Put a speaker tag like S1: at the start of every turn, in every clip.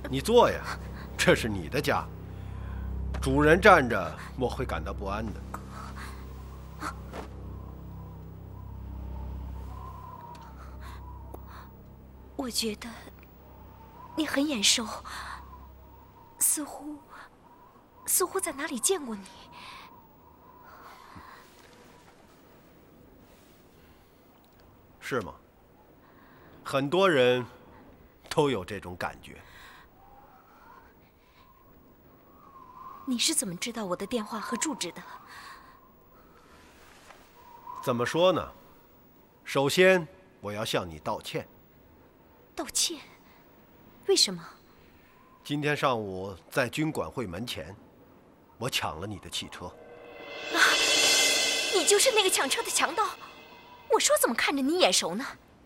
S1: 你坐呀，这是你的家，主人站着我会感到不安的。
S2: 我觉得你很眼熟，似乎在哪里见过你。
S1: 是吗？很多人都有这种感觉。
S2: 你是怎么知道我的电话和住址的？
S1: 怎么说呢？首先，我要向你道歉。
S2: 道歉？为什么？
S1: 今天上午在军管会门前，我抢了你的汽车。
S2: 啊！你就是那个抢车的强盗！我说怎么看着你眼熟呢？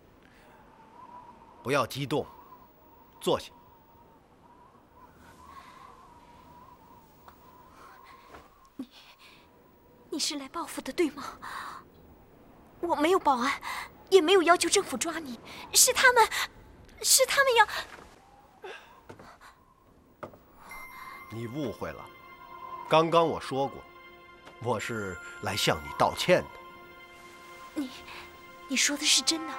S1: 不要激动，坐下。
S2: 你是来报复的，对吗？我没有报案，也没有要求政府抓你，是他们要……
S1: 你误会了，刚刚我说过，我是来向你道歉的。
S2: 你说的是真的？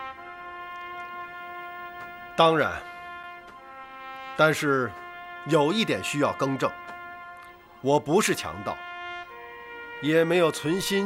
S1: 当然，但是有一点需要更正，我不是强盗，也没有存心